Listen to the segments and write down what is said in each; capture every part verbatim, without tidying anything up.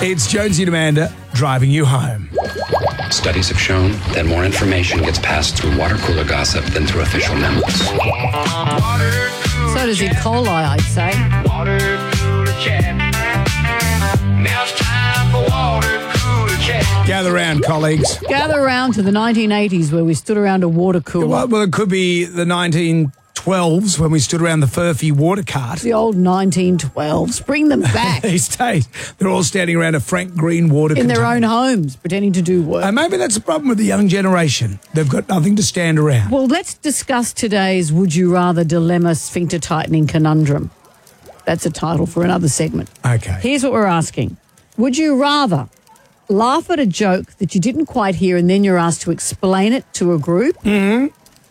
It's Jonesy and Amanda driving you home. Studies have shown that more information gets passed through water cooler gossip than through official memos. So does E. coli, I'd say. Water cooler chat. Now it's time for water cooler chat. Gather round, colleagues. Gather around to the nineteen eighties where we stood around a water cooler. Well, well, it could be the nineteen twelves when we stood around the Furphy water cart. The old nineteen twelves. Bring them back. These days, they're all standing around a Frank Green water In their container. own homes, pretending to do work. And maybe that's the problem with the young generation. They've got nothing to stand around. Well, let's discuss today's Would You Rather Dilemma Sphincter Tightening Conundrum. That's a title for another segment. Okay. Here's what we're asking. Would you rather laugh at a joke that you didn't quite hear and then you're asked to explain it to a group? Mm-hmm.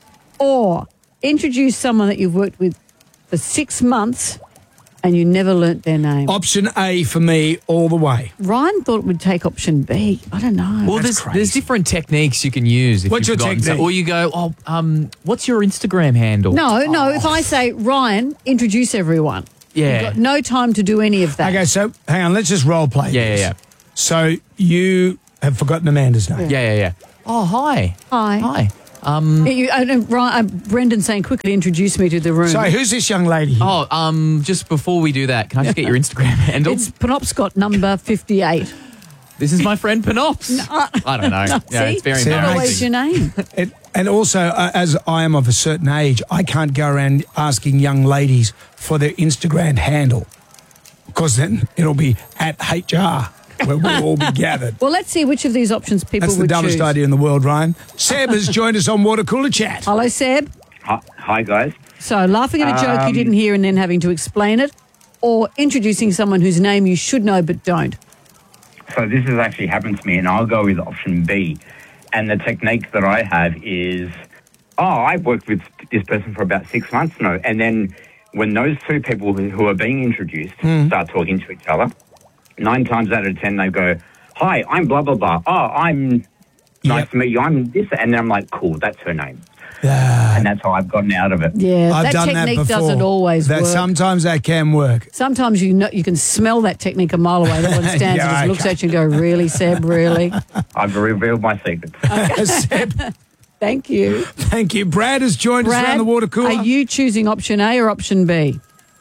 Or introduce someone that you've worked with for six months and you never learnt their name? Option A for me all the way. Ryan thought it would take option B. I don't know. Well, That's there's, crazy. there's different techniques you can use. If What's you've your forgotten technique? some- Or you go, oh, um, what's your Instagram handle? no, no. If I say, Ryan, introduce everyone. Yeah. You've got no time to do any of that. Okay, so hang on, let's just role play Yeah, yeah, this. yeah. So you have forgotten Amanda's name. Yeah, yeah, yeah. Oh, hi. Hi. Hi. Um, You, uh, uh, Ryan, uh, Brendan saying, quickly introduce me to the room. So who's this young lady here? oh, um, just before we do that, can I just get your Instagram handle? It's Penobscot number fifty-eight. This is my friend Penops. I don't know. Yeah, See? it's very It's not always embarrassing. your name. It, and also, uh, as I am of a certain age, I can't go around asking young ladies for their Instagram handle because then it'll be at H R where we'll all be gathered. Well, let's see which of these options people That's the would dumbest choose. idea in the world, Ryan. Seb has joined us on Water Cooler Chat. Hello, Seb. Hi, hi guys. So, laughing at a joke you Um, didn't hear and then having to explain it, or introducing someone whose name you should know but don't. So this has actually happened to me, and I'll go with option B. And the technique that I have is, oh, I've worked with this person for about six months now, and then when those two people who, who are being introduced start talking to each other, nine times out of ten they go, hi, I'm blah, blah, blah. Oh, I'm nice Yep. to meet you. I'm this. And then I'm like, cool, that's her name. Yeah. And that's how I've gotten out of it. Yeah, I've that done that technique before. doesn't always that work. Sometimes that can work. Sometimes you know, you can smell that technique a mile away. That one stands Yeah, and just looks okay. at you and go, really, Seb, really? I've revealed my secrets. Seb, Thank you. thank you. Brad has joined us around Brad, the water cooler. are you choosing option A or option B?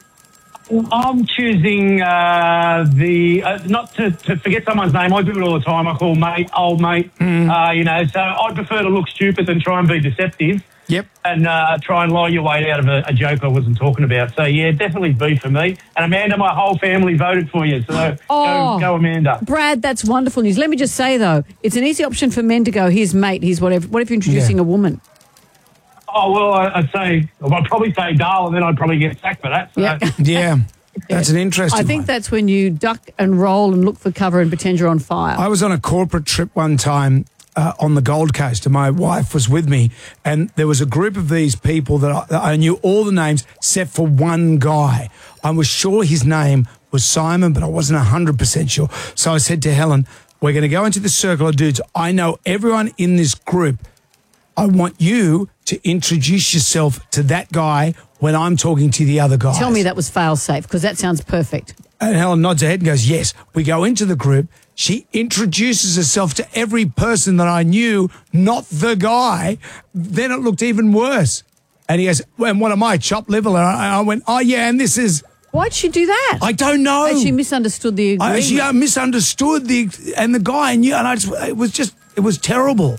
I'm choosing uh, the uh, not to, to forget someone's name. I do it all the time. I call mate, old mate. Uh, you know, so I prefer to look stupid than try and be deceptive Yep. and uh, try and lie your way out of a, a joke I wasn't talking about. So yeah, definitely B for me. And Amanda, my whole family voted for you. So Oh. go, go Amanda. Brad, that's wonderful news. Let me just say, though, it's an easy option for men to go, here's mate, here's whatever. What if you're introducing Yeah. a woman? Oh well, I, I'd say well, I'd probably say Dale, and then I'd probably get sacked for that. So. Yeah. Yeah. That's an interesting I think one. that's when you duck and roll and look for cover and pretend you're on fire. I was on a corporate trip one time uh, on the Gold Coast, and my wife was with me, and there was a group of these people that I, that I knew all the names except for one guy. I was sure his name was Simon, but I wasn't one hundred percent sure. So I said to Helen, we're going to go into the circle of dudes. I know everyone in this group. I want you to introduce yourself to that guy when I'm talking to the other guys. Tell me that was fail-safe, because that sounds perfect. And Helen nods her head and goes, yes. We go into the group. She introduces herself to every person that I knew, not the guy. Then it looked even worse. And he goes, well, and what am I, chopped liver? And I, I went, oh, yeah, and this is... Why'd she do that? I don't know. Has she misunderstood the agreement? I, she uh, misunderstood the... And the guy knew, and I just... It was just... It was terrible.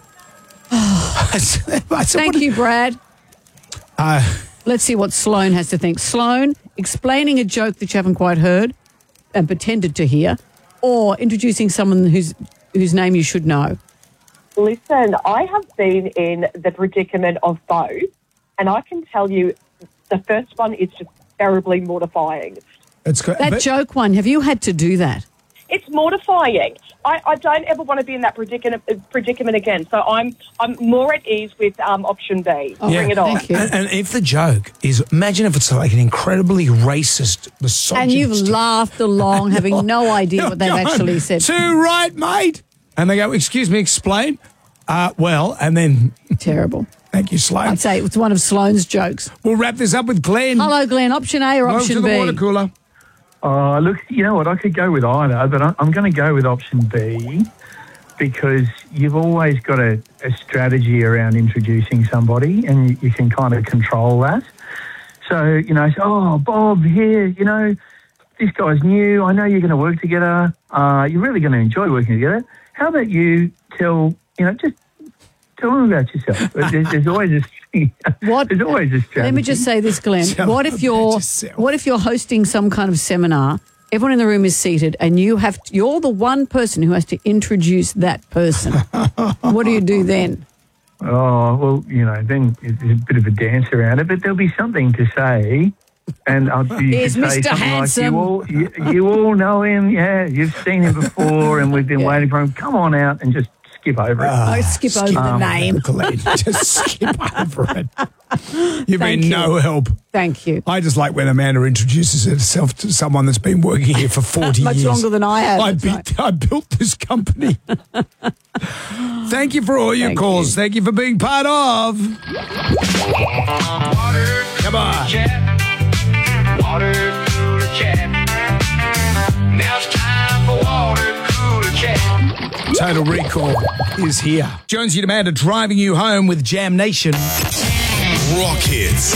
I said, Thank what- you, Brad. Uh, Let's see what Sloane has to think. Sloane, explaining a joke that you haven't quite heard and pretended to hear, or introducing someone whose whose name you should know. Listen, I have been in the predicament of both, and I can tell you the first one is just terribly mortifying. it's good. That but- joke one, have you had to do that? It's mortifying. I, I don't ever want to be in that predicament, predicament again. So I'm I'm more at ease with um, option B. Oh, Bring it on. thank you. And, and if the joke is, imagine if it's like an incredibly racist, misogynistic... And you've laughed along, having no idea what they've Go on, actually said. Too right, mate. And they go, excuse me, explain. Uh, well, and then, Terrible. thank you, Sloane. I'd say it's one of Sloane's jokes. We'll wrap this up with Glenn. Hello, Glenn. Option A or Welcome option to the B? water cooler. Oh, look, you know what? I could go with either, but I- I'm going to go with option B because you've always got a, a strategy around introducing somebody and you, you can kind of control that. So, you know, so, oh, Bob, here, you know, this guy's new. I know you're going to work together. Uh, you're really going to enjoy working together. How about you tell, you know, just tell them about yourself. There's, there's always a, What? there's always a strategy. Let me just say this, Glenn. Tell What them if you're about yourself. what if you're hosting some kind of seminar? Everyone in the room is seated, and you have to, you're the one person who has to introduce that person. What do you do then? Oh, well, you know, then there's a bit of a dance around it, but there'll be something to say. And I'll you Here's could say Mister something Handsome. like, you all, you, you all know him, yeah, you've seen him before and we've been Yeah. waiting for him. Come on out and just skip over it. I skip, over the name. Glenn, just skip over it. You've Thank been you. no help. Thank you. I just like when Amanda introduces herself to someone that's been working here for forty Much years. longer than I have. I, That's be- right. I built this company. Thank you for all your Thank calls. you. Thank you for being part of. Water Come on. chat. Water cooler chat. Now it's time for water cooler chat. Total Recall is here. Jonesy and Amanda driving you home with Jam Nation. Rock Hits.